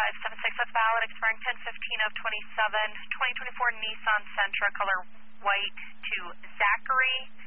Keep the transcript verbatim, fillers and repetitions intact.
five seven six, that's valid, expiring ten fifteen of twenty-seven, twenty twenty-four Nissan Sentra, color white, to Zachary